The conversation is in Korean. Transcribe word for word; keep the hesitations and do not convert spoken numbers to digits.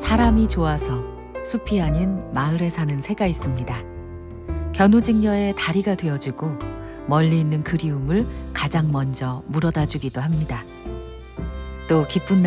사람이 좋아서 숲이 아닌 마을에 사는 새가 있습니다. 견우직녀의 다리가 되어주고 멀리 있는 그리움을 가장 먼저 물어다 주기도 합니다. 또 기쁜